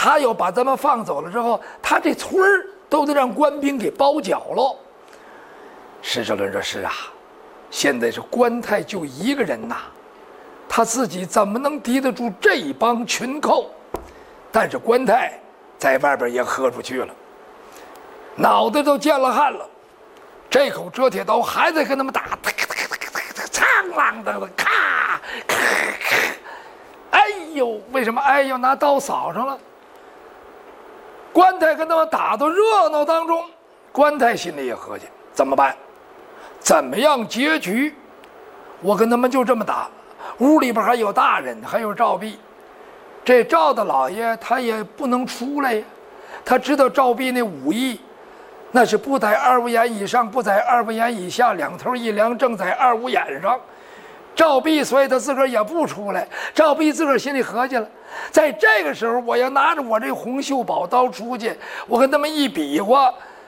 他要把咱们放走了之后，他这村儿都得让官兵给包饺喽。施哲伦说：“是啊，现在是关泰就一个人呐，他自己怎么能敌得住这帮群寇？但是关泰在外边也喝出去了，脑袋都见了汗了，这口折铁刀还在跟他们打，苍啷的咔咔咔，哎呦，为什么？哎呦，拿刀扫上了。关泰跟他们打到热闹当中，关泰心里也合计，怎么办？怎么样结局？我跟他们就这么打，屋里边还有大人，还有赵弼。这赵大老爷他也不能出来呀，他知道赵弼那武艺，那是不在25眼以上，不在25眼以下，两头一量正在25眼上。赵弼所以他自个儿也不出来。赵弼自个儿心里合计了，在这个时候我要拿着我这红袖宝刀出去，我跟他们一比划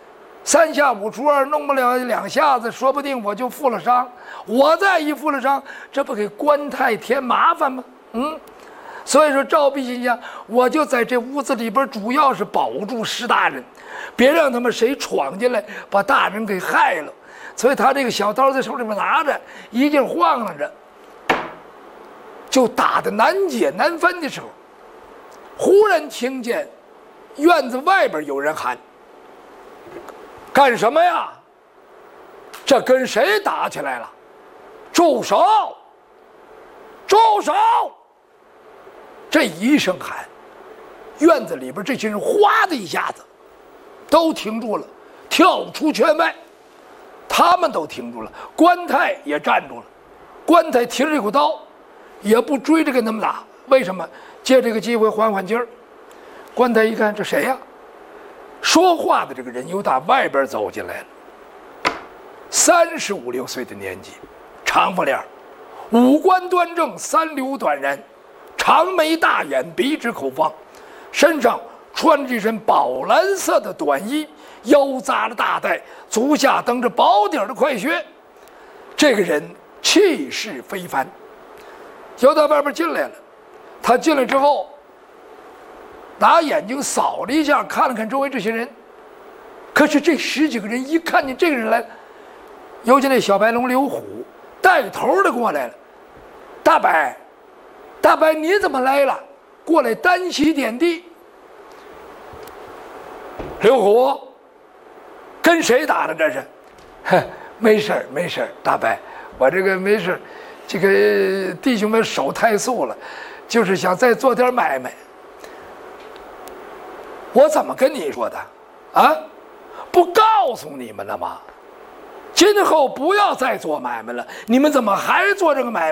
，3下5除2，弄不了2下子，说不定我就负了伤。我再一负了伤，这不给关泰添麻烦吗？所以说赵弼心想，我就在这屋子里边，主要是保住施大人，别让他们谁闯进来把大人给害了。所以他这个小刀在手里面拿着，一劲晃荡着，就打得难解难分的时候，忽然听见院子外边有人喊：“干什么呀？这跟谁打起来了？住手！住手！”这一声喊，院子里边这些人哗的一下子都停住了，跳出圈外。他们都停住了，关泰也站住了。关泰提着这口刀，也不追着跟他们打。为什么？借这个机会缓缓劲儿。关泰一看，这谁呀？说话的这个人由打外边走进来了，35、6岁的年纪，长发脸，五官端正，三绺短髯，长眉大眼，鼻直口方，身上穿着一身宝蓝色的短衣，腰扎着大带，足下蹬着薄底的快靴。这个人气势非凡，由到外边进来了。他进来之后，拿眼睛扫了一下，看了看周围这些人。可是这10几个人一看见这个人来了，尤其那小白龙刘虎带头的过来了。大伯，你怎么来了？过来单膝点地。刘虎，跟谁打的这是？没事儿，没事儿，大伯，我这个没事儿，这个弟兄们手太素了，就是想再做点买卖。我怎么跟你说的？啊，不告诉你们了吗？今后不要再做买卖了，你们怎么还做这个买卖？